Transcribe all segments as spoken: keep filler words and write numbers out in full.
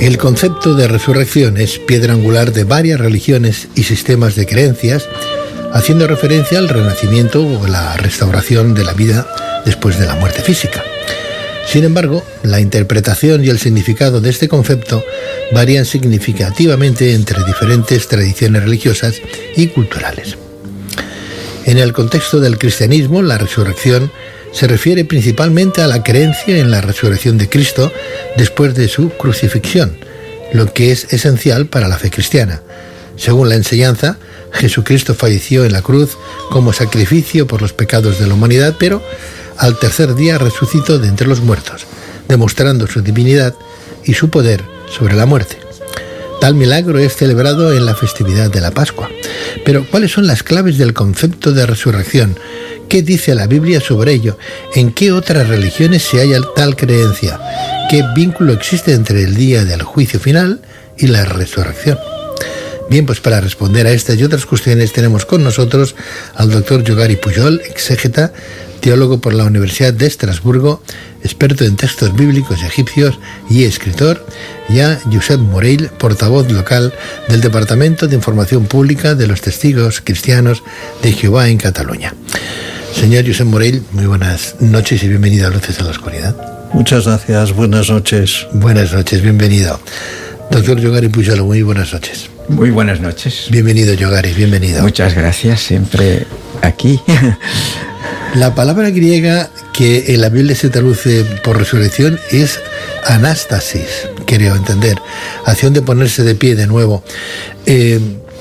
El concepto de resurrección es piedra angular de varias religiones y sistemas de creencias, haciendo referencia al renacimiento o la restauración de la vida después de la muerte física. Sin embargo, la interpretación y el significado de este concepto varían significativamente entre diferentes tradiciones religiosas y culturales. En el contexto del cristianismo, la resurrección se refiere principalmente a la creencia en la resurrección de Cristo después de su crucifixión, lo que es esencial para la fe cristiana. Según la enseñanza, Jesucristo falleció en la cruz como sacrificio por los pecados de la humanidad, pero al tercer día resucitó de entre los muertos, demostrando su divinidad y su poder sobre la muerte. Tal milagro es celebrado en la festividad de la Pascua. Pero, ¿cuáles son las claves del concepto de resurrección? ¿Qué dice la Biblia sobre ello? ¿En qué otras religiones se halla tal creencia? ¿Qué vínculo existe entre el día del juicio final y la resurrección? Bien, pues para responder a estas y otras cuestiones tenemos con nosotros al doctor Yogari Pujol, exégeta, teólogo por la Universidad de Estrasburgo, experto en textos bíblicos egipcios y escritor, y a Josep Morell, portavoz local del Departamento de Información Pública de los Testigos Cristianos de Jehová en Cataluña. Señor Josep Morell, muy buenas noches y bienvenido a Luces en la Oscuridad. Muchas gracias, buenas noches. Buenas noches, bienvenido. Doctor Yogari Pujol, muy buenas noches. Muy buenas noches. Bienvenido, Yogari, bienvenido. Muchas gracias, siempre aquí. La palabra griega que en la Biblia se traduce por resurrección es anástasis, creo entender, acción de ponerse de pie de nuevo. Eh,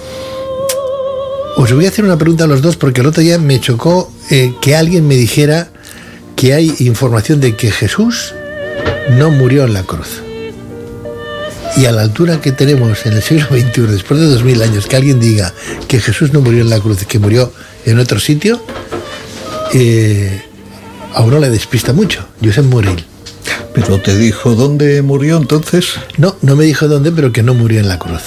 os voy a hacer una pregunta a los dos porque el otro día me chocó eh, que alguien me dijera que hay información de que Jesús no murió en la cruz. Y a la altura que tenemos en el siglo veintiuno, después de dos mil años, que alguien diga que Jesús no murió en la cruz, que murió en otro sitio, eh, a uno le despista mucho. Josep Morell. ¿Pero te dijo dónde murió entonces? No, no me dijo dónde, pero que no murió en la cruz.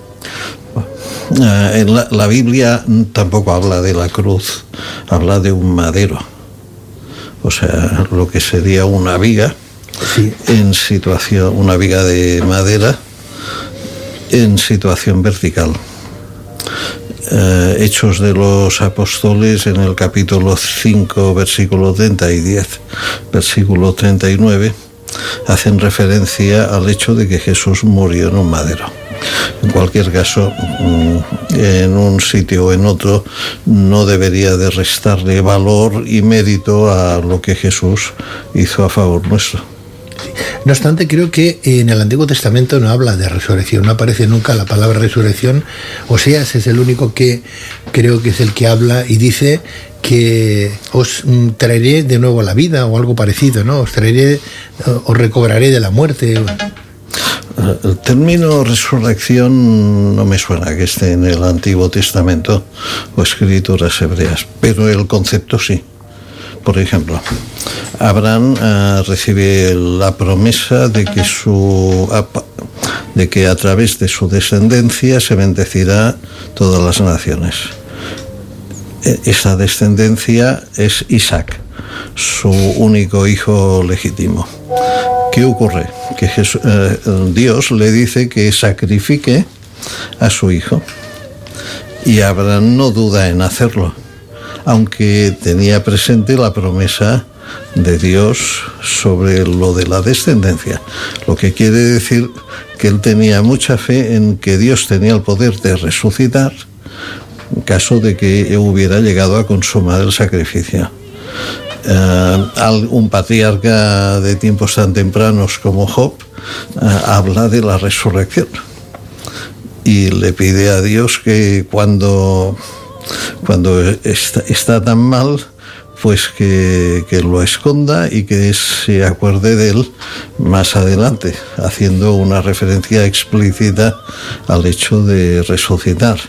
Uh, en la, la Biblia tampoco habla de la cruz, habla de un madero. O sea, lo que sería una viga. Sí. En situación, una viga de madera en situación vertical. Eh, Hechos de los Apóstoles en el capítulo cinco, versículo treinta y diez, versículo treinta y nueve, hacen referencia al hecho de que Jesús murió en un madero. En cualquier caso, en un sitio o en otro, no debería de restarle valor y mérito a lo que Jesús hizo a favor nuestro. No obstante, creo que en el Antiguo Testamento no habla de resurrección, no aparece nunca la palabra resurrección. Oseas es el único que creo que es el que habla y dice que os traeré de nuevo a la vida o algo parecido, ¿no? Os traeré, os recobraré de la muerte. El término resurrección no me suena que esté en el Antiguo Testamento o escrituras hebreas, pero el concepto sí. Por ejemplo, Abraham uh, recibe la promesa de que, su, de que a través de su descendencia se bendecirá todas las naciones. Esa descendencia es Isaac, su único hijo legítimo. ¿Qué ocurre? Que Jesús, eh, Dios le dice que sacrifique a su hijo y Abraham no duda en hacerlo, aunque tenía presente la promesa de Dios sobre lo de la descendencia, lo que quiere decir que él tenía mucha fe en que Dios tenía el poder de resucitar en caso de que hubiera llegado a consumar el sacrificio. Uh, un patriarca de tiempos tan tempranos como Job uh, habla de la resurrección y le pide a Dios que cuando cuando está, está tan mal, pues que, que lo esconda y que se acuerde de él más adelante, haciendo una referencia explícita al hecho de resucitar.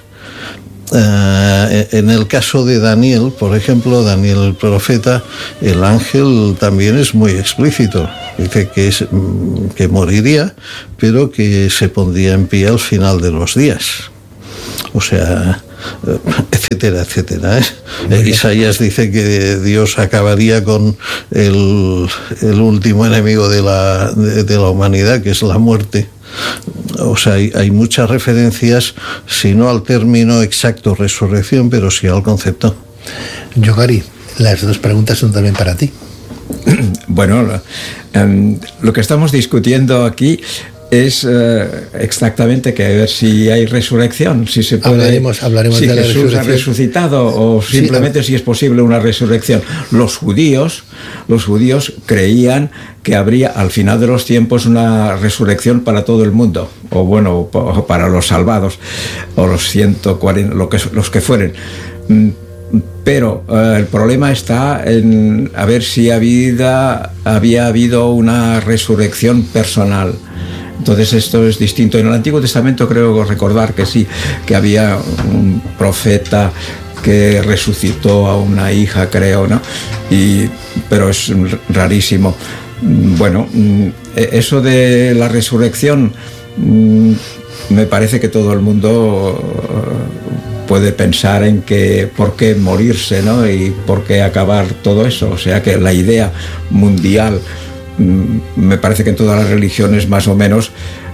Uh, en el caso de Daniel, por ejemplo, Daniel el profeta, el ángel también es muy explícito. Dice que, es, que moriría, pero que se pondría en pie al final de los días. O sea, etcétera, etcétera. ¿eh? Isaías dice que Dios acabaría con el, el último enemigo de la, de, de la humanidad, que es la muerte. O sea, hay, hay muchas referencias, si no al término exacto resurrección, pero sí al concepto. Yogari, las dos preguntas son también para ti. Bueno, um, lo que estamos discutiendo aquí es uh, exactamente que a ver si hay resurrección, si se puede, hablaremos, hablaremos si de la Jesús resurrección. ha resucitado o Sí, simplemente hab- si es posible una resurrección. Los judíos, los judíos creían que habría al final de los tiempos una resurrección para todo el mundo, o bueno, o para los salvados, o los ciento cuarenta, lo que, los que fueren. Pero uh, el problema está en a ver si había, había habido una resurrección personal. Entonces esto es distinto. En el Antiguo Testamento creo recordar que sí, que había un profeta que resucitó a una hija, creo, ¿no? Y, pero es rarísimo. Bueno, eso de la resurrección, me parece que todo el mundo puede pensar en que por qué morirse, ¿no? Y por qué acabar todo eso. O sea que la idea mundial, me parece que en todas las religiones más o menos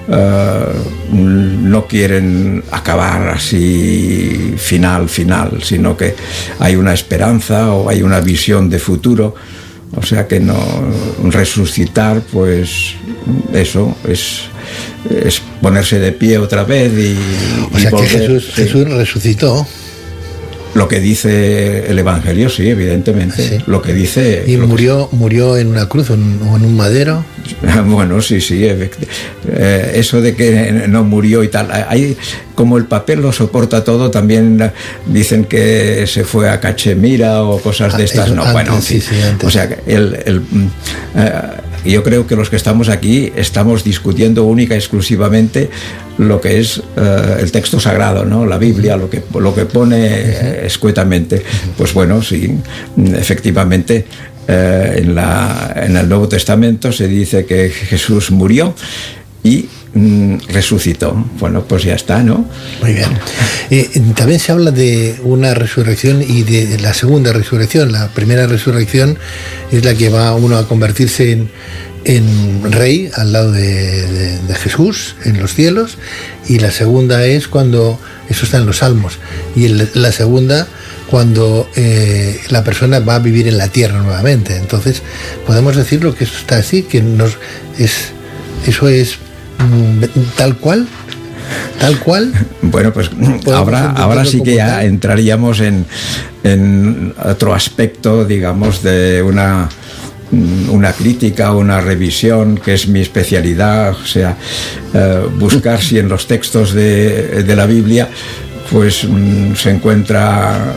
uh, no quieren acabar así final, final, sino que hay una esperanza o hay una visión de futuro. O sea que no resucitar, pues eso es, es ponerse de pie otra vez y, O sea y volver, que Jesús, sí. Jesús resucitó. Lo que dice el Evangelio, sí, evidentemente. Sí. Lo que dice... Y lo murió, murió en una cruz o en, o en un madero. que, bueno, sí, sí. Eh, eso de que no murió y tal. Hay, como el papel lo soporta todo, también dicen que se fue a Cachemira o cosas Ah, de estas. eso, No, antes, bueno, sí, sí, antes. o sea, el... el eh, yo creo que los que estamos aquí estamos discutiendo única y exclusivamente lo que es uh, el texto sagrado, ¿no? La Biblia, lo que, lo que pone uh-huh. escuetamente. Pues bueno, sí, efectivamente, uh, en, la, en el Nuevo Testamento se dice que Jesús murió y mm, resucitó. Bueno, pues ya está, ¿no? Muy bien. Eh, también se habla de una resurrección y de la segunda resurrección. La primera resurrección es la que va uno a convertirse en, en rey al lado de, de, de Jesús en los cielos, y la segunda es cuando, eso está en los Salmos, y el, la segunda cuando eh, la persona va a vivir en la tierra nuevamente. Entonces podemos decirlo que eso está así, que nos es eso es tal cual, tal cual. Bueno, pues ahora, ahora sí que ya entraríamos en, en otro aspecto, digamos, de una, una crítica, una revisión, que es mi especialidad, o sea, eh, buscar si en los textos de, de la Biblia pues se encuentra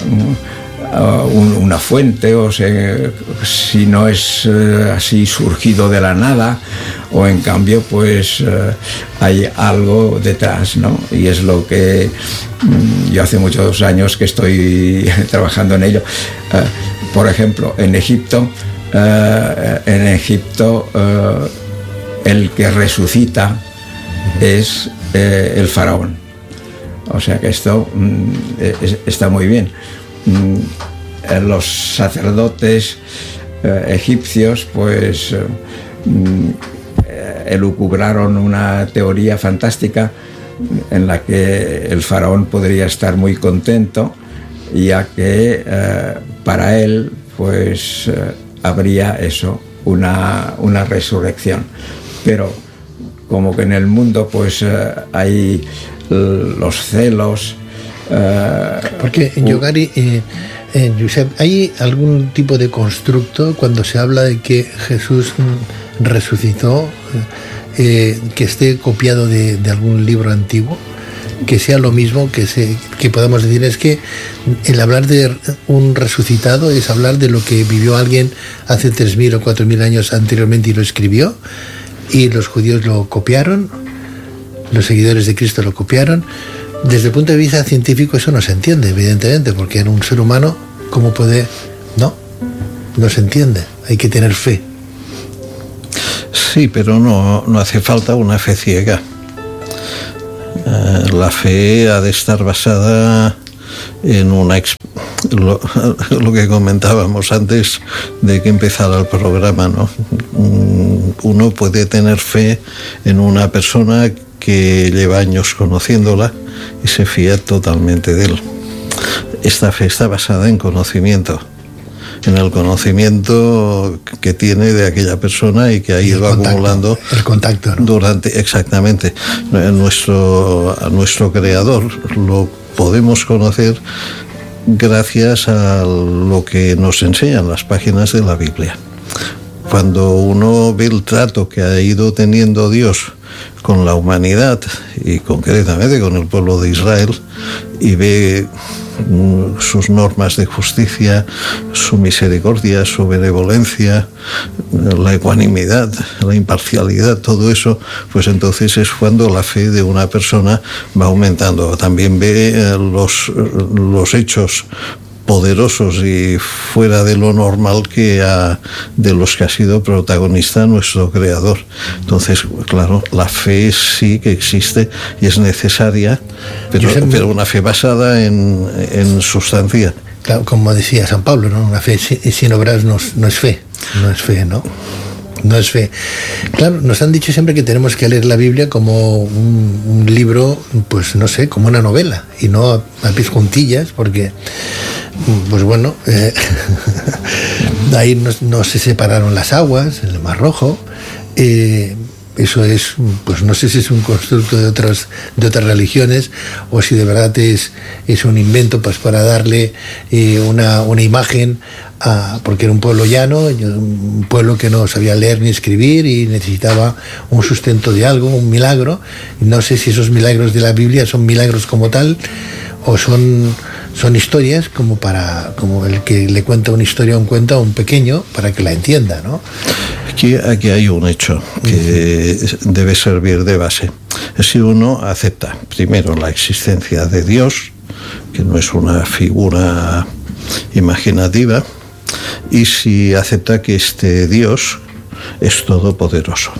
un, una fuente, o sea, si no es uh, así surgido de la nada, o en cambio pues uh, hay algo detrás, ¿no? Y es lo que um, yo hace muchos años que estoy trabajando en ello. Uh, por ejemplo, en Egipto, uh, en Egipto uh, el que resucita es uh, el faraón. O sea que esto um, es, está muy bien. Los sacerdotes eh, egipcios pues eh, elucubraron una teoría fantástica en la que el faraón podría estar muy contento, ya que eh, para él pues eh, habría eso, una, una resurrección. Pero como que en el mundo pues eh, hay los celos. Uh, Porque en Yogari, eh, eh, Josep, ¿hay algún tipo de constructo cuando se habla de que Jesús resucitó, eh, que esté copiado de, de algún libro antiguo, que sea lo mismo, que, se, que podamos decir es que el hablar de un resucitado es hablar de lo que vivió alguien hace tres mil o cuatro mil años anteriormente y lo escribió, y los judíos lo copiaron, los seguidores de Cristo lo copiaron? Desde el punto de vista científico eso no se entiende, evidentemente, porque en un ser humano, ¿cómo puede? No, no se entiende, hay que tener fe. Sí, pero no, no hace falta una fe ciega. Eh, la fe ha de estar basada en una lo, lo que comentábamos antes de que empezara el programa, ¿no? Uno puede tener fe en una persona que lleva años conociéndola y se fía totalmente de él. Esta fe está basada en conocimiento, en el conocimiento que tiene de aquella persona y que ha ido contacto, acumulando el contacto, ¿no? durante, exactamente, nuestro, a nuestro creador lo podemos conocer gracias a lo que nos enseñan las páginas de la Biblia. Cuando uno ve el trato que ha ido teniendo Dios con la humanidad y concretamente con el pueblo de Israel, y ve sus normas de justicia, su misericordia, su benevolencia, la ecuanimidad, la imparcialidad, todo eso, pues entonces es cuando la fe de una persona va aumentando. También ve los, los hechos poderosos y fuera de lo normal que ha, de los que ha sido protagonista nuestro creador. Entonces, claro, la fe sí que existe y es necesaria, pero, pero una fe basada en, en sustancia. Claro, como decía San Pablo, ¿no? Una fe sin, sin obras no, no es fe, no es fe, ¿no? No es fe. Claro, nos han dicho siempre que tenemos que leer la Biblia como un, un libro, pues no sé, como una novela, y no a, a pies juntillas, porque, pues bueno, eh, ahí no, no se separaron las aguas, en el Mar Rojo. Eh, eso es, pues no sé si es un constructo de otras, de otras religiones o si de verdad es, es un invento, pues para darle eh, una, una imagen a, porque era un pueblo llano, un pueblo que no sabía leer ni escribir y necesitaba un sustento de algo, un milagro. No sé si esos milagros de la Biblia son milagros como tal o son, son historias como para como el que le cuenta una historia a un cuento a un pequeño para que la entienda, ¿no? Aquí, aquí hay un hecho que uh-huh. debe servir de base. Si uno acepta primero la existencia de Dios, que no es una figura imaginativa, y si acepta que este Dios es todopoderoso.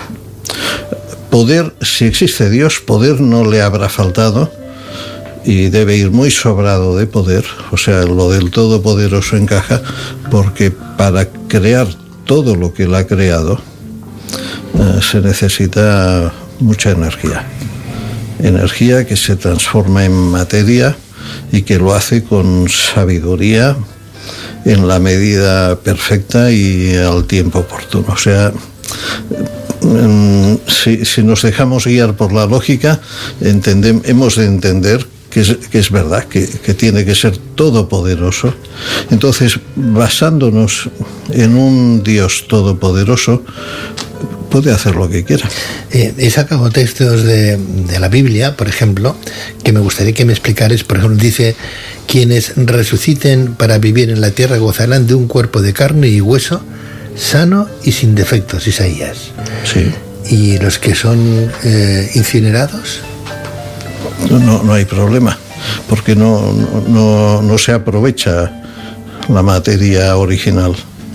Poder, si existe Dios, poder no le habrá faltado y debe ir muy sobrado de poder. O sea, lo del todopoderoso encaja porque para crear todo lo que él ha creado eh, se necesita mucha energía. Energía que se transforma en materia y que lo hace con sabiduría, en la medida perfecta y al tiempo oportuno. O sea, si, si nos dejamos guiar por la lógica, entendem, hemos de entender que es, que es verdad, que, que tiene que ser todopoderoso. Entonces, basándonos en un Dios todopoderoso, puede hacer lo que quiera. Eh, he sacado textos de, de la Biblia, por ejemplo, que me gustaría que me explicaras. Por ejemplo, dice: quienes resuciten para vivir en la tierra gozarán de un cuerpo de carne y hueso, sano y sin defectos, Isaías. Sí. ¿Y los que son eh, incinerados? No, no hay problema, porque no, no, no se aprovecha la materia original.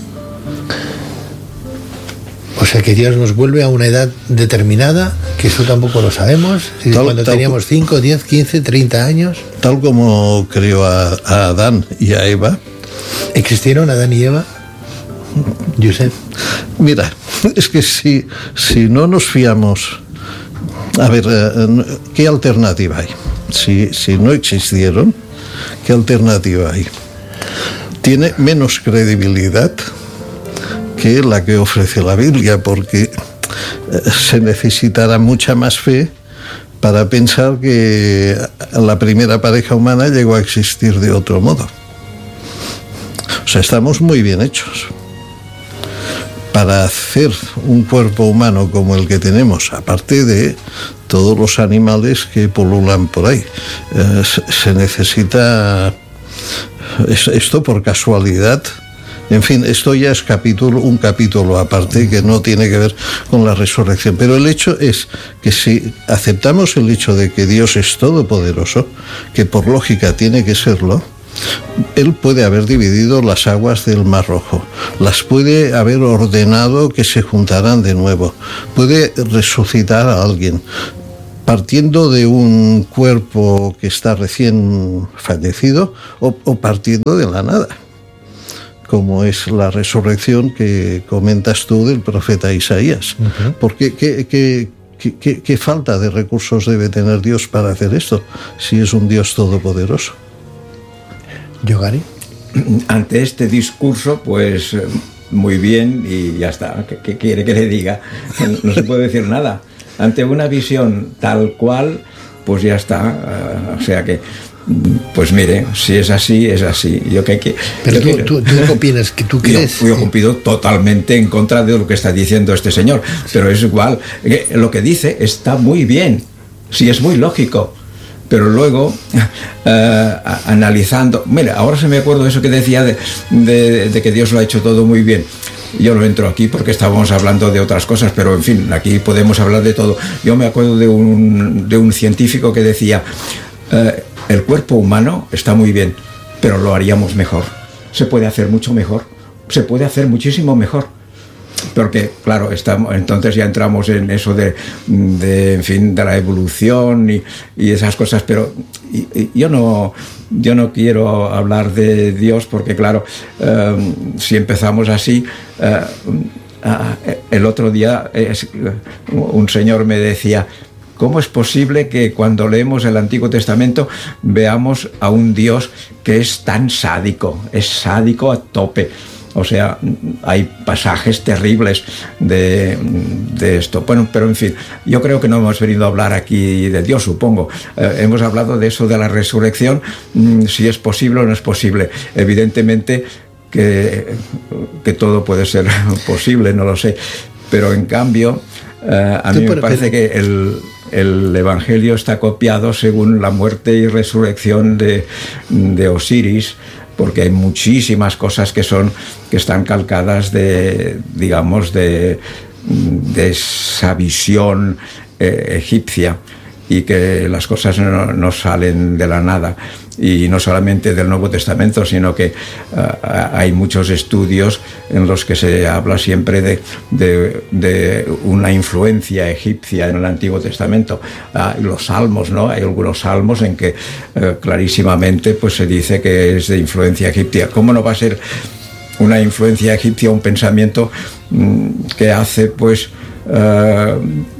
O sea que Dios nos vuelve a una edad determinada, que eso tampoco lo sabemos, si tal, cuando tal, teníamos cinco, diez, quince, treinta años. Tal como creó a, a Adán y a Eva. ¿Existieron Adán y Eva? Josep. Mira, es que si, si no nos fiamos... A ver, ¿qué alternativa hay? Si, si no existieron, ¿qué alternativa hay? Tiene menos credibilidad que la que ofrece la Biblia, porque se necesitará mucha más fe para pensar que la primera pareja humana llegó a existir de otro modo. O sea, estamos muy bien hechos. Para hacer un cuerpo humano como el que tenemos, aparte de todos los animales que pululan por ahí, eh, se necesita esto por casualidad. En fin, esto ya es capítulo, un capítulo aparte que no tiene que ver con la resurrección. Pero el hecho es que si aceptamos el hecho de que Dios es todopoderoso, que por lógica tiene que serlo, Él puede haber dividido las aguas del Mar Rojo, las puede haber ordenado que se juntaran de nuevo, puede resucitar a alguien, partiendo de un cuerpo que está recién fallecido o, o partiendo de la nada, como es la resurrección que comentas tú del profeta Isaías. Uh-huh. Porque ¿qué, qué, qué, qué, qué falta de recursos debe tener Dios para hacer esto, si es un Dios todopoderoso? ¿Yogari? Ante este discurso, pues muy bien y ya está. ¿Qué, qué quiere que le diga? No se puede decir nada. Ante una visión tal cual, pues ya está. Uh, o sea que, pues mire, si es así, es así. Yo que, que, Pero yo tú, tú, ¿tú qué opinas? ¿Que tú crees? Yo, yo cumplido totalmente en contra de lo que está diciendo este señor. Pero es igual. Lo que dice está muy bien. Sí, es muy lógico. Pero luego, uh, analizando... Mira, ahora se me acuerdo eso que decía de, de, de que Dios lo ha hecho todo muy bien. Yo no entro aquí porque estábamos hablando de otras cosas, pero en fin, aquí podemos hablar de todo. Yo me acuerdo de un, de un científico que decía, eh, el cuerpo humano está muy bien, pero lo haríamos mejor. Se puede hacer mucho mejor, se puede hacer muchísimo mejor. Porque, claro, estamos, entonces ya entramos en eso de, de en fin, de la evolución y, y esas cosas, pero y, y yo no... Yo no quiero hablar de Dios porque, claro, eh, si empezamos así, eh, eh, el otro día eh, un señor me decía, ¿cómo es posible que cuando leemos el Antiguo Testamento veamos a un Dios que es tan sádico, es sádico a tope? O sea, hay pasajes terribles de, de esto. Bueno, pero en fin, yo creo que no hemos venido a hablar aquí de Dios, supongo. Eh, hemos hablado de eso de la resurrección, mmm, si es posible o no es posible. Evidentemente que, que todo puede ser posible, no lo sé. Pero en cambio, eh, a mí me parece que el... El Evangelio está copiado según la muerte y resurrección de, de Osiris, porque hay muchísimas cosas que son que están calcadas de, digamos, de, de esa visión eh, egipcia, y que las cosas no, no salen de la nada, y no solamente del Nuevo Testamento, sino que uh, hay muchos estudios en los que se habla siempre de, de, de una influencia egipcia en el Antiguo Testamento. Uh, los salmos, ¿no? Hay algunos salmos en que uh, clarísimamente pues, se dice que es de influencia egipcia. ¿Cómo no va a ser una influencia egipcia un pensamiento um, que hace pues uh,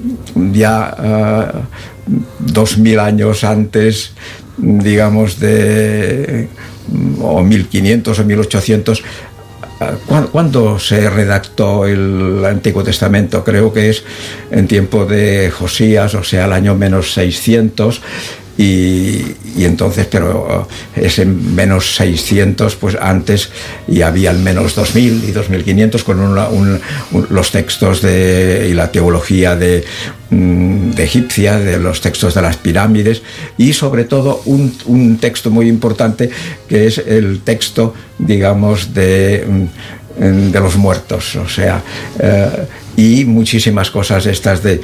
ya uh, dos mil años antes, digamos, de o mil quinientos o mil ochocientos? ¿Cuándo se redactó el Antiguo Testamento? Creo que es en tiempo de Josías, o sea, el año menos seiscientos. Y, y entonces, pero ese menos seiscientos, pues antes ya había el menos dos mil y dos mil quinientos con una, un, un, los textos de, y la teología de, de egipcia, de los textos de las pirámides, y sobre todo un, un texto muy importante que es el texto, digamos, de, de los muertos, o sea, eh, y muchísimas cosas estas de,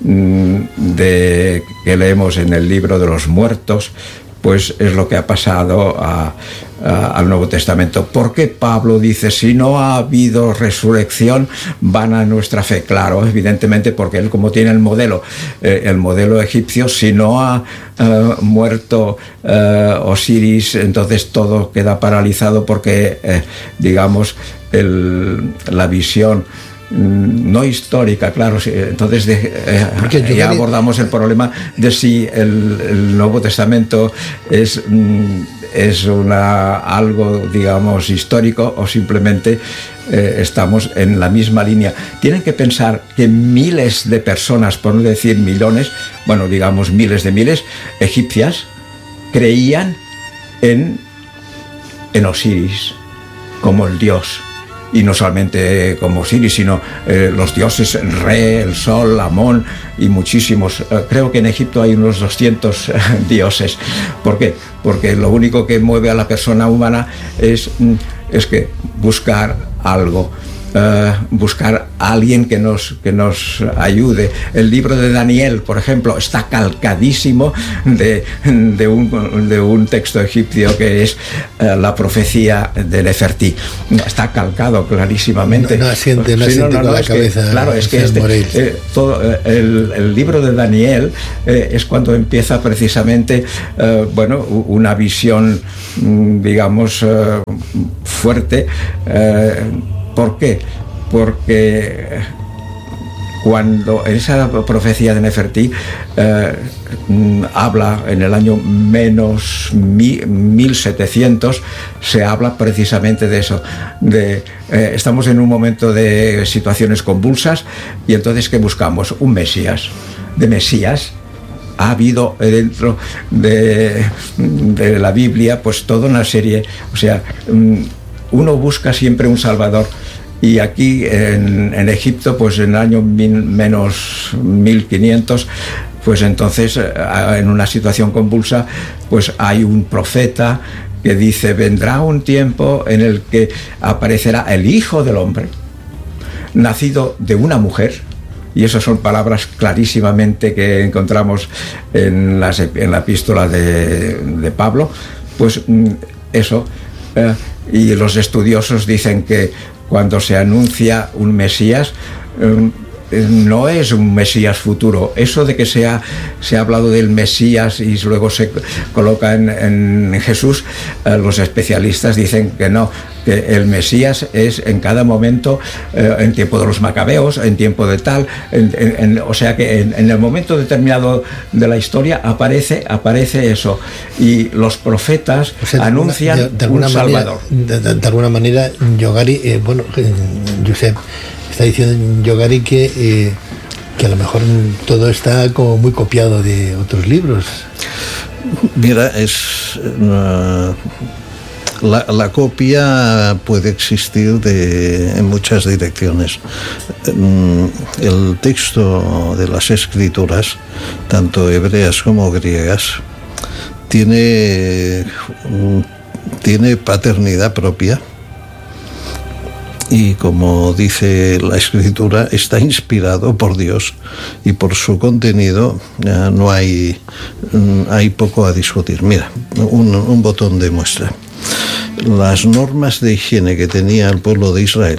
de que leemos en el libro de los muertos, pues es lo que ha pasado a, a, al Nuevo Testamento. ¿Por qué Pablo dice, si no ha habido resurrección, vana nuestra fe? Claro, evidentemente, porque él, como tiene el modelo, eh, el modelo egipcio, si no ha eh, muerto eh, Osiris, entonces todo queda paralizado, porque, eh, digamos, el, la visión no histórica, claro, entonces de, eh, ya abordamos el problema de si el, el Nuevo Testamento es, es una, algo, digamos, histórico, o simplemente eh, estamos en la misma línea. Tienen que pensar que miles de personas, por no decir millones, bueno, digamos miles de miles, egipcias, creían en, en Osiris como el dios. Y no solamente como Osiris, sino eh, los dioses, el Re, el Sol, Amón y muchísimos. Eh, creo que en Egipto hay unos doscientos eh, dioses. ¿Por qué? Porque lo único que mueve a la persona humana es, es que buscar algo. uh, buscar a alguien que nos, que nos ayude. El libro de Daniel, por ejemplo, está calcadísimo de, de, un, de un texto egipcio que es uh, la profecía de Nefertí. Está calcado clarísimamente. No, no asiente, no sí, asiente no, no, con no, la es cabeza. Que, claro, es que este, eh, todo, eh, el, el libro de Daniel eh, es cuando empieza precisamente eh, bueno, una visión, digamos, eh, fuerte. Eh, ¿Por qué? Porque cuando esa profecía de Nefertí eh, habla en el año menos mil setecientos, se habla precisamente de eso, de eh, estamos en un momento de situaciones convulsas, y entonces ¿qué buscamos? Un Mesías. De Mesías ha habido dentro de, de la Biblia pues toda una serie, o sea, uno busca siempre un Salvador. Y aquí en, en Egipto, pues en el año mil, menos mil quinientos, pues entonces en una situación convulsa, pues hay un profeta que dice: vendrá un tiempo en el que aparecerá el Hijo del Hombre, nacido de una mujer. Y esas son palabras clarísimamente que encontramos en, las, en la epístola de, de Pablo. Pues eso, eh, y los estudiosos dicen que cuando se anuncia un Mesías, eh, no es un Mesías futuro. Eso de que se ha, se ha hablado del Mesías y luego se coloca en, en Jesús, eh, los especialistas dicen que no, que el Mesías es en cada momento, eh, en tiempo de los macabeos, en tiempo de tal, en, en, en, o sea que en, en el momento determinado de la historia aparece, aparece eso, y los profetas o sea, anuncian de, de alguna un manera, Salvador. De, de, de alguna manera, Yogari, eh, bueno, eh, Josep, está diciendo Yogari que, eh, que a lo mejor todo está como muy copiado de otros libros. Mira, es... Uh... La, la copia puede existir de, en muchas direcciones. El texto de las escrituras, tanto hebreas como griegas, tiene, tiene paternidad propia, y como dice la escritura, está inspirado por Dios, y por su contenido eh, no hay, hay poco a discutir. Mira, un, un botón de muestra. Las normas de higiene que tenía el pueblo de Israel,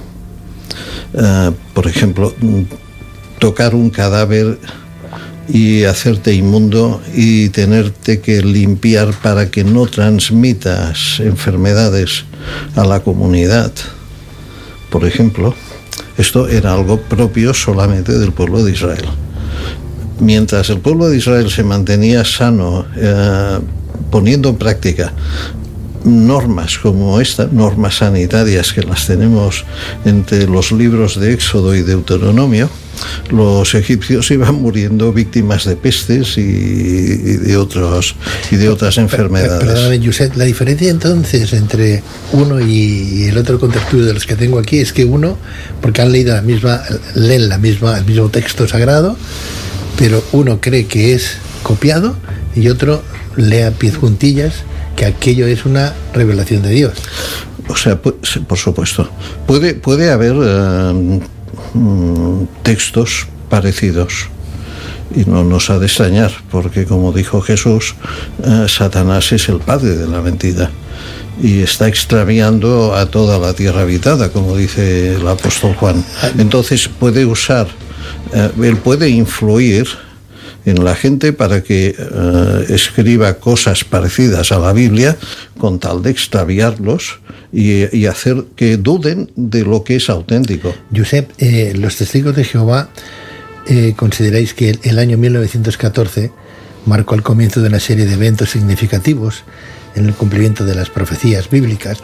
uh, por ejemplo, tocar un cadáver y hacerte inmundo y tenerte que limpiar para que no transmitas enfermedades a la comunidad, por ejemplo, esto era algo propio solamente del pueblo de Israel. Mientras el pueblo de Israel se mantenía sano, uh, poniendo en práctica normas como esta, normas sanitarias que las tenemos entre los libros de Éxodo y Deuteronomio, los egipcios iban muriendo víctimas de pestes y, y de otros y de otras enfermedades. Perdóname, Josep, la diferencia entonces entre uno y el otro contertulio de los que tengo aquí es que uno, porque han leído la misma, leen la misma, el mismo texto sagrado, pero uno cree que es copiado y otro lee a pies juntillas que aquello es una revelación de Dios. O sea, por supuesto, puede, puede haber uh, textos parecidos, y no nos ha de extrañar, porque como dijo Jesús, uh, Satanás es el padre de la mentira y está extraviando a toda la tierra habitada, como dice el apóstol Juan. Entonces puede usar, uh, él puede influir en la gente para que uh, escriba cosas parecidas a la Biblia, con tal de extraviarlos y, y hacer que duden de lo que es auténtico. Josep, eh, los testigos de Jehová, eh, ¿consideráis que el, el año mil novecientos catorce marcó el comienzo de una serie de eventos significativos en el cumplimiento de las profecías bíblicas,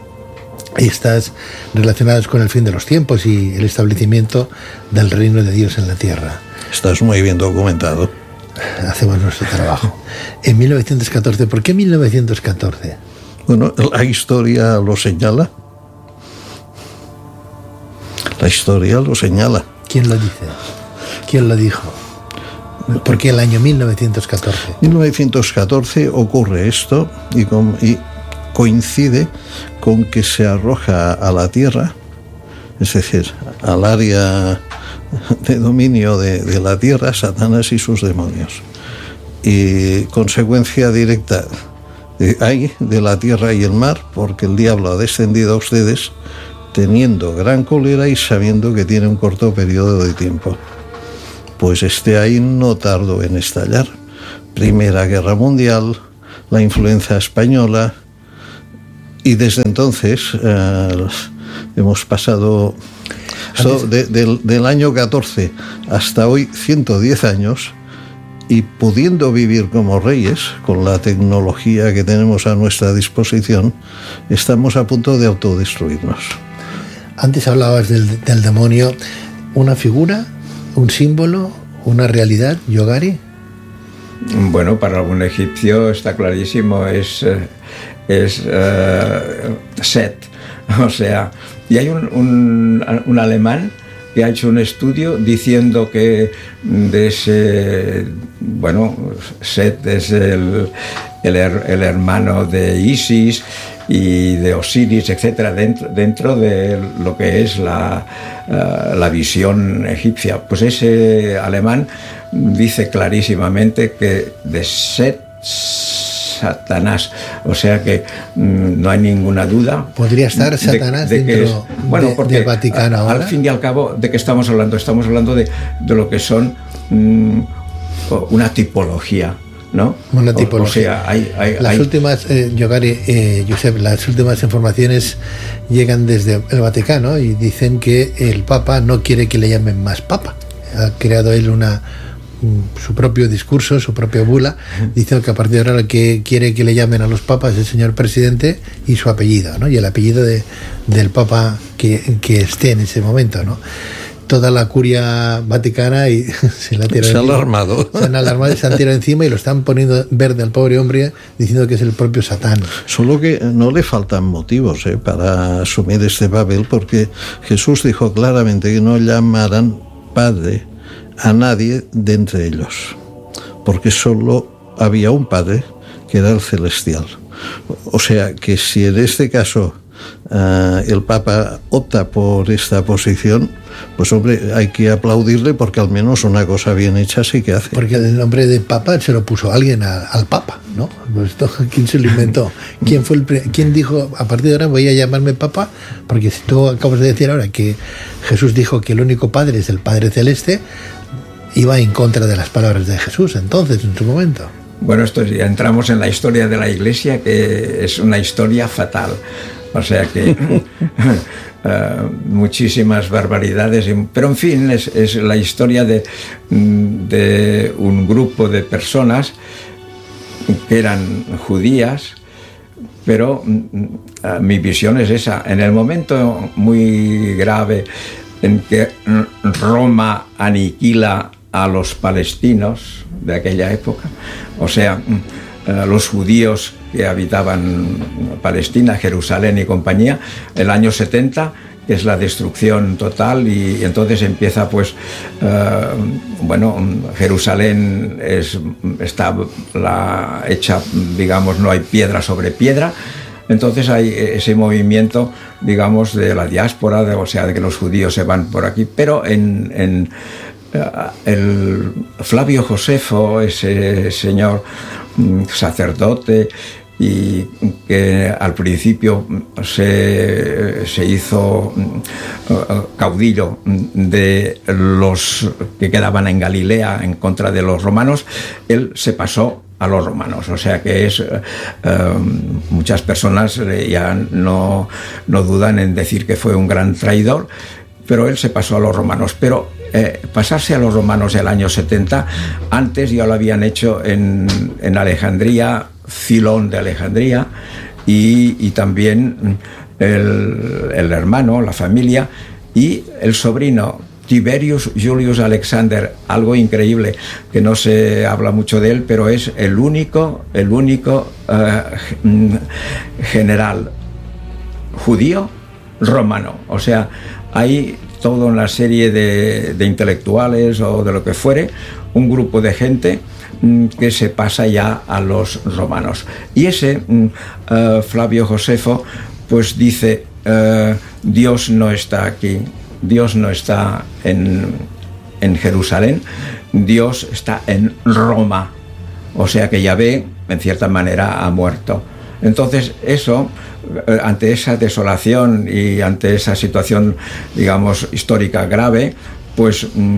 estas relacionadas con el fin de los tiempos y el establecimiento del reino de Dios en la tierra? Estás muy bien documentado. Hacemos nuestro trabajo. En mil novecientos catorce, ¿por qué mil novecientos catorce? Bueno, la historia lo señala. La historia lo señala. ¿Quién lo dice? ¿Quién lo dijo? ¿Por qué el año mil novecientos catorce? mil novecientos catorce ocurre esto y, con, y coincide con que se arroja a la tierra es decir, al área de dominio de, de la tierra, Satanás y sus demonios. Y consecuencia directa de ahí, de la tierra y el mar, porque el diablo ha descendido a ustedes teniendo gran cólera y sabiendo que tiene un corto periodo de tiempo. Pues este ahí no tardó en estallar. Primera Guerra Mundial, la influencia española, y desde entonces eh, hemos pasado so, de, de, del año catorce hasta hoy ciento diez años, y pudiendo vivir como reyes con la tecnología que tenemos a nuestra disposición, estamos a punto de autodestruirnos. Antes hablabas del, del demonio. ¿Una figura, un símbolo, una realidad, Yogari? Bueno, para algún egipcio está clarísimo, es, es uh, Set. O sea, y hay un, un, un alemán que ha hecho un estudio diciendo que de ese, bueno, Set es el, el, el hermano de Isis y de Osiris, etcétera, dentro, dentro de lo que es la, uh, la visión egipcia. Pues ese alemán dice clarísimamente que de Set, Satanás, o sea que mmm, no hay ninguna duda. ¿Podría estar Satanás de, de dentro es, bueno, de, porque del Vaticano ahora? Al fin y al cabo, ¿de qué estamos hablando? Estamos hablando de, de lo que son mmm, una tipología, ¿no? Una tipología. O, o sea, hay, hay, las hay... últimas, eh, Yogari, eh, Josep, las últimas informaciones llegan desde el Vaticano y dicen que el Papa no quiere que le llamen más Papa. Ha creado él una su propio discurso, su propia bula, diciendo que a partir de ahora que quiere que le llamen a los papas el señor presidente y su apellido, ¿no? Y el apellido de, del papa que, que esté en ese momento, ¿no? Toda la curia vaticana y se la se ha alarmado. Se han alarmado y se han tirado encima y lo están poniendo verde al pobre hombre diciendo que es el propio Satán. Solo que no le faltan motivos ¿eh? para asumir este papel, porque Jesús dijo claramente que no llamarán Padre a nadie de entre ellos, porque solo había un Padre que era el celestial. O sea que si en este caso uh, el Papa opta por esta posición, pues hombre, hay que aplaudirle, porque al menos una cosa bien hecha sí que hace. Porque el nombre de Papa se lo puso alguien a, al Papa, ¿no? Pues esto, ¿quién se lo inventó? ¿Quién fue el pre- quién dijo a partir de ahora voy a llamarme Papa? Porque si tú acabas de decir ahora que Jesús dijo que el único Padre es el Padre Celeste, iba en contra de las palabras de Jesús entonces, en su momento. Bueno, esto ya entramos en la historia de la Iglesia, que es una historia fatal. O sea que uh, muchísimas barbaridades, pero en fin, es, es la historia de, de un grupo de personas que eran judías, pero uh, mi visión es esa. En el momento muy grave en que Roma aniquila a los palestinos de aquella época, o sea, eh, los judíos que habitaban Palestina, Jerusalén y compañía, el año setenta, que es la destrucción total, y entonces empieza pues, eh, bueno, Jerusalén es, está la, hecha, digamos, no hay piedra sobre piedra. Entonces hay ese movimiento, digamos, de la diáspora, de, o sea, de que los judíos se van por aquí, pero en, en el Flavio Josefo, ese señor sacerdote, y que al principio se, se hizo caudillo de los que quedaban en Galilea en contra de los romanos, él se pasó a los romanos, o sea que es eh, muchas personas ya no, no dudan en decir que fue un gran traidor, pero él se pasó a los romanos. Pero eh, pasarse a los romanos el año setenta, antes ya lo habían hecho en, en Alejandría, Filón de Alejandría, y, y también el, el hermano, la familia, y el sobrino Tiberius Julius Alexander, algo increíble que no se habla mucho de él, pero es el único, el único uh, general judío romano. O sea, hay toda una serie de, de intelectuales o de lo que fuere, un grupo de gente um, que se pasa ya a los romanos. Y ese um, uh, Flavio Josefo pues dice uh, Dios no está aquí, Dios no está en, en Jerusalén, Dios está en Roma. O sea que Yahvé, en cierta manera, ha muerto. Entonces, eso, ante esa desolación y ante esa situación, digamos, histórica grave, pues uh,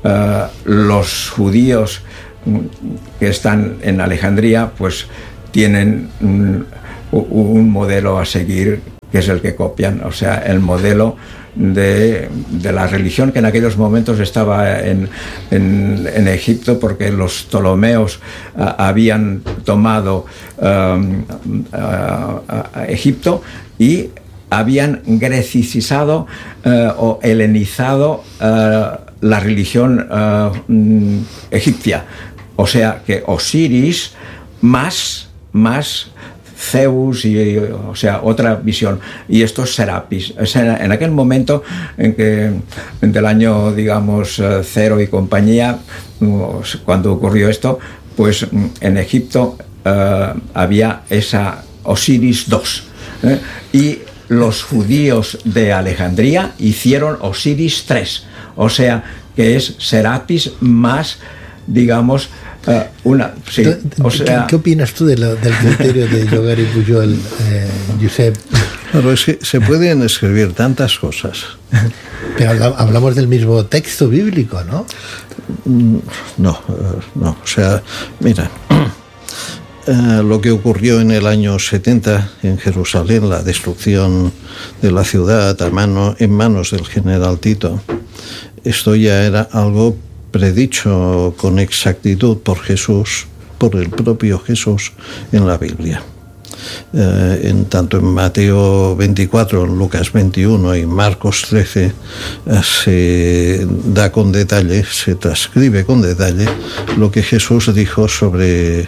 los judíos que están en Alejandría, pues tienen un, un modelo a seguir, que es el que copian, o sea, el modelo de, de la religión que en aquellos momentos estaba en, en, en Egipto, porque los Ptolomeos uh, habían tomado um, uh, uh, Egipto y habían grecicizado uh, o helenizado uh, la religión uh, um, egipcia. O sea que Osiris más, más Zeus, y, o sea, otra visión. Y esto es Serapis. Es en, en aquel momento en que, del año, digamos, cero y compañía, cuando ocurrió esto, pues en Egipto uh, había esa Osiris dos. ¿eh? Y los judíos de Alejandría hicieron Osiris tres. O sea, que es Serapis más, digamos, Uh, una, sí, o sea, ¿Qué, ¿Qué opinas tú de lo, del criterio de Llogar y Pujol, eh, Josep? Claro, es que se pueden escribir tantas cosas. Pero hablamos del mismo texto bíblico, ¿no? No, no. O sea, mira, eh, lo que ocurrió en el año setenta en Jerusalén, la destrucción de la ciudad a mano, en manos del general Tito, esto ya era algo predicho con exactitud por Jesús, por el propio Jesús en la Biblia. Eh, en tanto en Mateo veinticuatro, en Lucas veintiuno y Marcos trece eh, se da con detalle, se transcribe con detalle lo que Jesús dijo sobre, eh,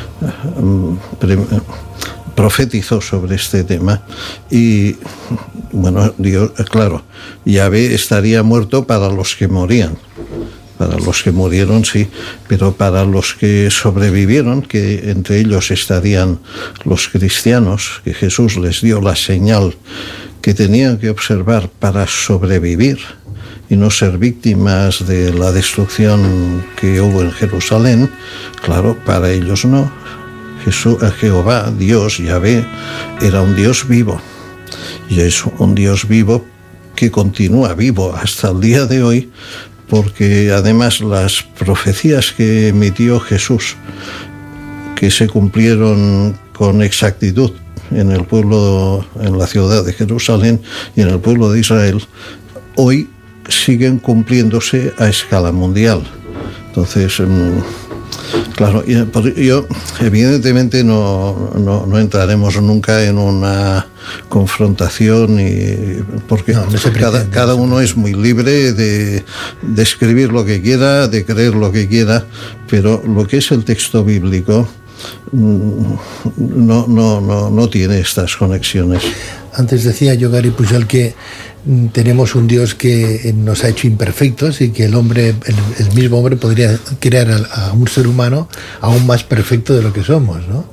pre, profetizó sobre este tema. Y bueno, Dios, claro, Yahvé estaría muerto para los que morían. Para los que murieron, sí, pero para los que sobrevivieron, que entre ellos estarían los cristianos, que Jesús les dio la señal que tenían que observar para sobrevivir y no ser víctimas de la destrucción que hubo en Jerusalén, claro, para ellos no. Jesús, Jehová, Dios, Yahvé, era un Dios vivo, y es un Dios vivo que continúa vivo hasta el día de hoy, porque además las profecías que emitió Jesús, que se cumplieron con exactitud en el pueblo, en la ciudad de Jerusalén y en el pueblo de Israel, hoy siguen cumpliéndose a escala mundial. Entonces, claro, yo evidentemente no, no, no entraremos nunca en una confrontación, y porque no, no cada, cada uno es muy libre de, de escribir lo que quiera, de creer lo que quiera, pero lo que es el texto bíblico no, no, no, no tiene estas conexiones. Antes decía Llogar y Pujol que tenemos un Dios que nos ha hecho imperfectos y que el hombre, el, el mismo hombre podría crear a, a un ser humano aún más perfecto de lo que somos, ¿no?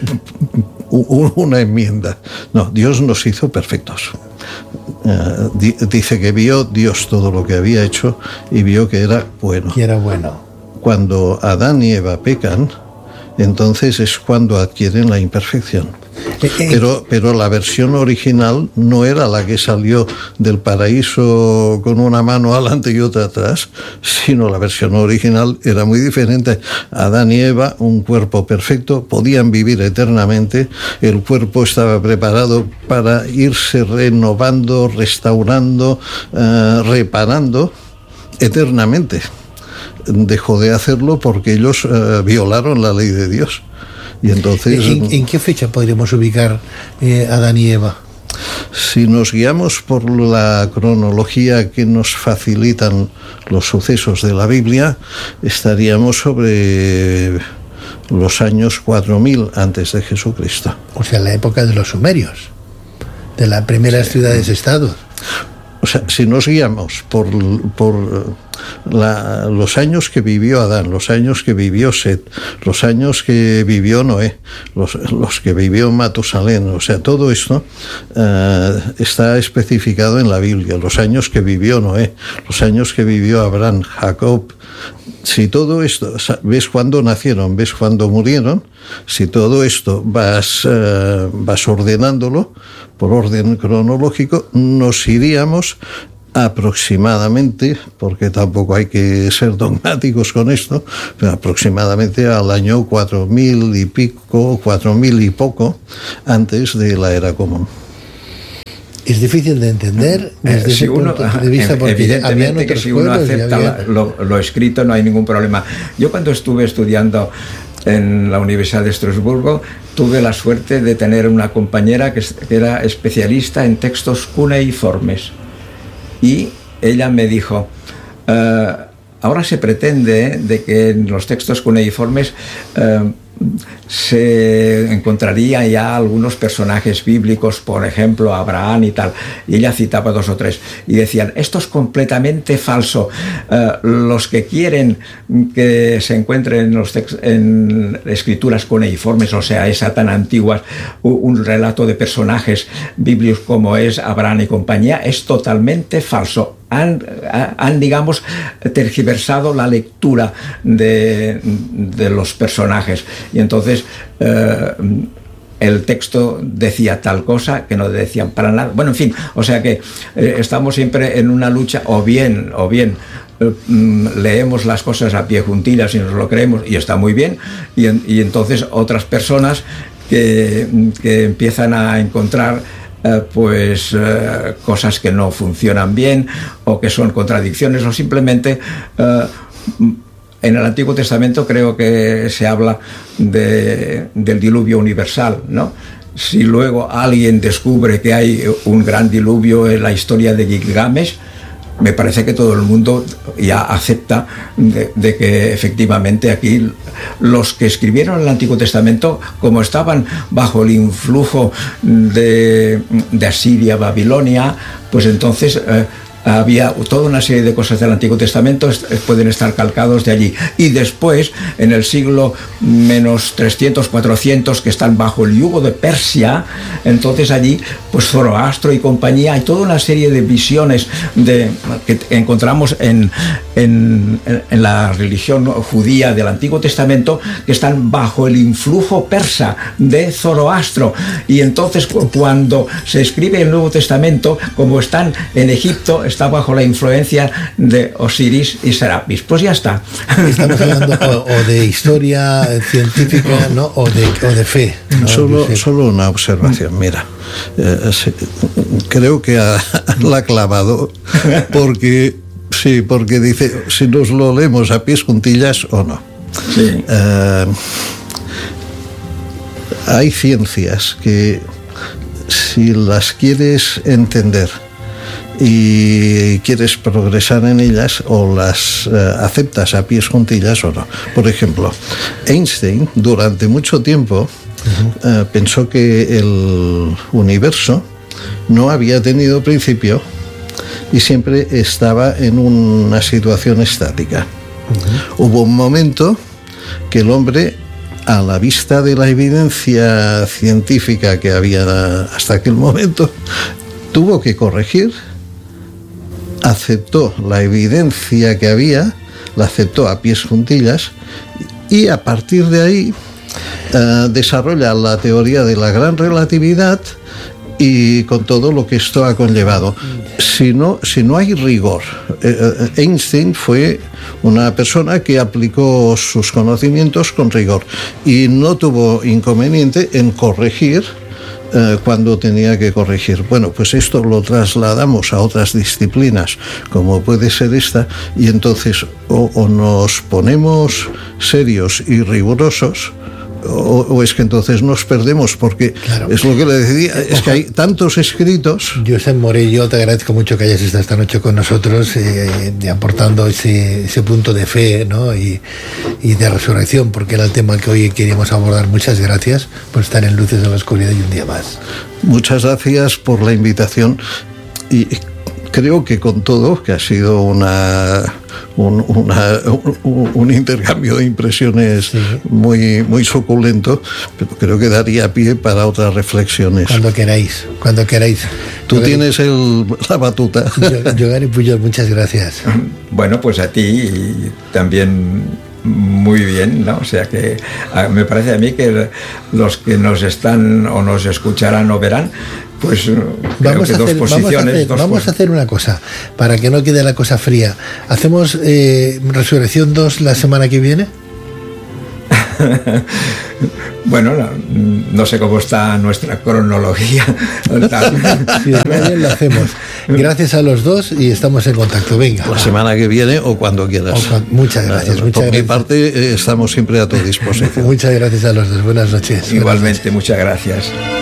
Una enmienda. No, Dios nos hizo perfectos. Uh, di, dice que vio Dios todo lo que había hecho y vio que era bueno. Y era bueno. Cuando Adán y Eva pecan, entonces es cuando adquieren la imperfección. Pero, pero la versión original no era la que salió del paraíso con una mano adelante y otra atrás, sino la versión original era muy diferente. Adán y Eva, un cuerpo perfecto, podían vivir eternamente. El cuerpo estaba preparado para irse renovando, restaurando, eh, reparando eternamente. Dejó de hacerlo porque ellos eh, violaron la ley de Dios. Y entonces, ¿En, ¿En qué fecha podríamos ubicar eh, a Adán y Eva? Si nos guiamos por la cronología que nos facilitan los sucesos de la Biblia, estaríamos sobre los años cuatro mil antes de Jesucristo. O sea, la época de los sumerios, de las primeras sí. ciudades-estados. O sea, si nos guiamos por, por la, los años que vivió Adán, los años que vivió Set, los años que vivió Noé, los, los que vivió Matusalén, o sea, todo esto uh, está especificado en la Biblia, los años que vivió Noé, los años que vivió Abraham, Jacob. Si todo esto, ves cuándo nacieron, ves cuándo murieron, si todo esto vas, uh, vas ordenándolo por orden cronológico, nos iríamos aproximadamente, porque tampoco hay que ser dogmáticos con esto, pero aproximadamente al año cuatro mil y pico, cuatro mil y poco antes de la era común. Es difícil de entender desde eh, si ese uno, punto de vista, porque evidentemente que si uno acepta había... lo, lo escrito no hay ningún problema. Yo cuando estuve estudiando en la Universidad de Estrasburgo tuve la suerte de tener una compañera que, que era especialista en textos cuneiformes y ella me dijo, uh, ahora se pretende de que en los textos cuneiformes uh, se encontraría ya algunos personajes bíblicos, por ejemplo Abraham y tal, y ella citaba dos o tres y decían, esto es completamente falso. Uh, los que quieren que se encuentren en, los text- en escrituras cuneiformes, o sea, esa tan antiguas, un relato de personajes bíblicos como es Abraham y compañía, es totalmente falso. Han, han, digamos, tergiversado la lectura de, de los personajes. Y entonces eh, el texto decía tal cosa que no decían para nada. Bueno, en fin, o sea que eh, estamos siempre en una lucha, o bien, o bien eh, leemos las cosas a pie juntillas y nos lo creemos y está muy bien, y, y entonces otras personas que, que empiezan a encontrar Eh, pues eh, cosas que no funcionan bien o que son contradicciones o simplemente eh, en el Antiguo Testamento creo que se habla de, del diluvio universal, ¿no? Si luego alguien descubre que hay un gran diluvio en la historia de Gilgamesh, me parece que todo el mundo ya acepta de, de que efectivamente aquí los que escribieron el Antiguo Testamento, como estaban bajo el influjo de, de Asiria, Babilonia, pues entonces eh, había toda una serie de cosas del Antiguo Testamento pueden estar calcados de allí. Y después, en el siglo menos trescientos, cuatrocientos, que están bajo el yugo de Persia, entonces allí, pues Zoroastro y compañía, hay toda una serie de visiones de, que encontramos en, en, en la religión judía del Antiguo Testamento, que están bajo el influjo persa de Zoroastro. Y entonces, cuando se escribe el Nuevo Testamento, como están en Egipto, está bajo la influencia de Osiris y Serapis. Pues ya está. Estamos hablando o, o de historia científica, ¿no? o, de, o de fe, ¿no? Solo, solo una observación, mira. Eh, se, creo que ha, la ha clavado porque, sí, porque dice, si nos lo leemos a pies juntillas o no. Sí. Eh, hay ciencias que si las quieres entender y quieres progresar en ellas, o las eh, aceptas a pies juntillas o no. Por ejemplo, Einstein durante mucho tiempo uh-huh. eh, pensó que el universo no había tenido principio y siempre estaba en una situación estática. Uh-huh. Hubo un momento que el hombre, a la vista de la evidencia científica que había hasta aquel momento, tuvo que corregir, aceptó la evidencia que había, la aceptó a pies juntillas y a partir de ahí uh, desarrolla la teoría de la gran relatividad y con todo lo que esto ha conllevado. Si no, si no hay rigor, eh, Einstein fue una persona que aplicó sus conocimientos con rigor y no tuvo inconveniente en corregir cuando tenía que corregir. Bueno, pues esto lo trasladamos a otras disciplinas, como puede ser esta, y entonces o, o nos ponemos serios y rigurosos, o, o es que entonces nos perdemos, porque claro, es lo que le decía, es que hay tantos escritos. Josep Morell, te agradezco mucho que hayas estado esta noche con nosotros, eh, de, aportando ese, ese punto de fe, ¿no? y, y de resurrección, porque era el tema que hoy queríamos abordar. Muchas gracias por estar en Luces de la Oscuridad y un día más. Muchas gracias por la invitación y creo que con todo, que ha sido una, un, una, un, un intercambio de impresiones sí. muy, muy suculento, pero creo que daría pie para otras reflexiones. Cuando queráis, cuando queráis. Tú Yogari, tienes el, la batuta. Yogari Pujol, muchas gracias. Bueno, pues a ti y también muy bien, ¿no? O sea que a, me parece a mí que los que nos están o nos escucharán o verán, pues vamos, creo que a, hacer, dos posiciones, vamos, a, hacer, dos vamos a hacer una cosa, para que no quede la cosa fría. ¿Hacemos eh, Resurrección dos la semana que viene? Bueno, no, no sé cómo está nuestra cronología. Si está bien, lo hacemos. Gracias a los dos y estamos en contacto. Venga. La semana que viene o cuando quieras. O cuando, muchas gracias. Por muchas mi gracias. parte, eh, estamos siempre a tu disposición. Muchas gracias a los dos. Buenas noches. Igualmente, Buenas noches. Muchas gracias.